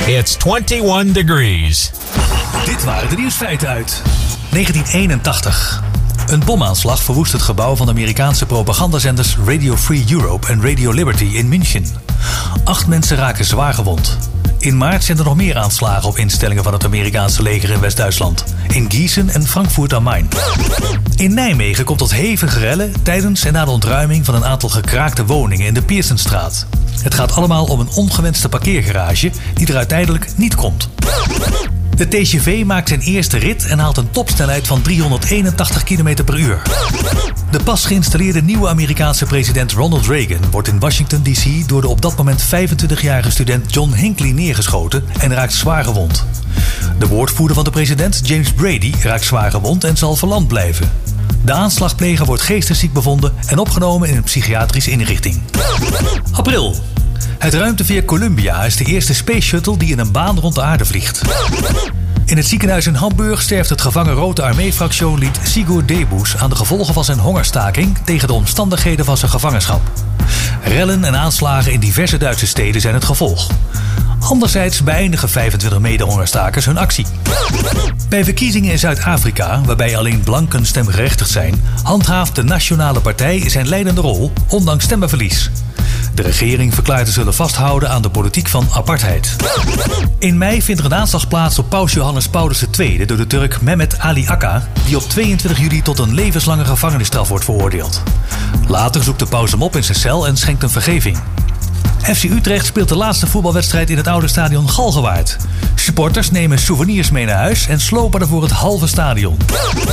It's 21 degrees. Dit waren de nieuwsfeiten uit 1981. Een bomaanslag verwoest het gebouw van de Amerikaanse propagandazenders Radio Free Europe en Radio Liberty in München. 8 mensen raken zwaar gewond. In maart zijn er nog meer aanslagen op instellingen van het Amerikaanse leger in West-Duitsland. In Gießen en Frankfurt am Main. In Nijmegen komt tot hevige rellen tijdens en na de ontruiming van een aantal gekraakte woningen in de Piersenstraat. Het gaat allemaal om een ongewenste parkeergarage die er uiteindelijk niet komt. De TGV maakt zijn eerste rit en haalt een topsnelheid van 381 km per uur. De pas geïnstalleerde nieuwe Amerikaanse president Ronald Reagan wordt in Washington D.C. door de op dat moment 25-jarige student John Hinckley neergeschoten en raakt zwaar gewond. De woordvoerder van de president, James Brady, raakt zwaar gewond en zal verlamd blijven. De aanslagpleger wordt geestesziek bevonden en opgenomen in een psychiatrische inrichting. April. Het ruimteveer Columbia is de eerste space shuttle die in een baan rond de aarde vliegt. In het ziekenhuis in Hamburg sterft het gevangen Rode Armee-fractionlid Sigurd Debus aan de gevolgen van zijn hongerstaking tegen de omstandigheden van zijn gevangenschap. Rellen en aanslagen in diverse Duitse steden zijn het gevolg. Anderzijds beëindigen 25 medehongerstakers hun actie. Bij verkiezingen in Zuid-Afrika, waarbij alleen blanken stemgerechtigd zijn, handhaaft de Nationale Partij zijn leidende rol, ondanks stemmenverlies. De regering verklaart te zullen vasthouden aan de politiek van apartheid. In mei vindt er een aanslag plaats op paus Johannes Paulus II door de Turk Mehmet Ali Akka, die op 22 juli tot een levenslange gevangenisstraf wordt veroordeeld. Later zoekt de paus hem op in zijn cel en schenkt hem vergeving. FC Utrecht speelt de laatste voetbalwedstrijd in het oude stadion Galgenwaard. Supporters nemen souvenirs mee naar huis en slopen ervoor het halve stadion.